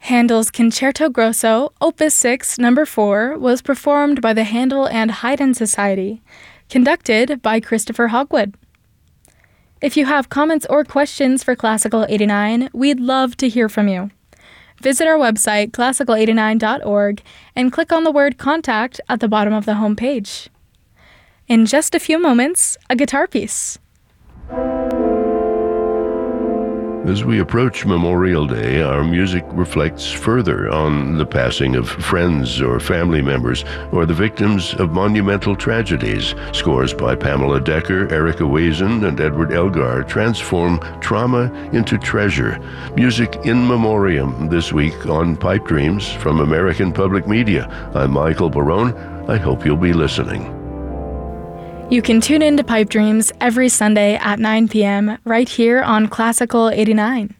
Handel's Concerto Grosso, Opus 6, No. 4, was performed by the Handel and Haydn Society, conducted by Christopher Hogwood. If you have comments or questions for Classical 89, we'd love to hear from you. Visit our website, classical89.org, and click on the word Contact at the bottom of the homepage. In just a few moments, a guitar piece. As we approach Memorial Day, our music reflects further on the passing of friends or family members or the victims of monumental tragedies. Scores by Pamela Decker, Erica Wazen, and Edward Elgar transform trauma into treasure. Music in memoriam this week on Pipe Dreams from American Public Media. I'm Michael Barone. I hope you'll be listening. You can tune in to Pipe Dreams every Sunday at 9 p.m. right here on Classical 89.